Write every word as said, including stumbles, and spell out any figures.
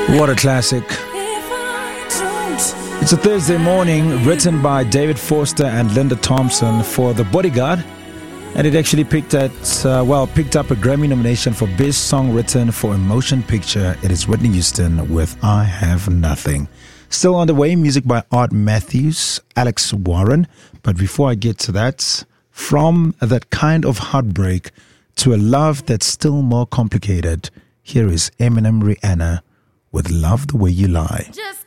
What a classic. It's a Thursday morning, written by David Forster and Linda Thompson for The Bodyguard. And it actually picked at, uh, well, picked up a Grammy nomination for Best Song Written for a Motion Picture. It is Whitney Houston with I Have Nothing. Still on the way, music by Art Matthews, Alex Warren. But before I get to that, from that kind of heartbreak to a love that's still more complicated, here is Eminem Rihanna with Love the Way You Lie. Just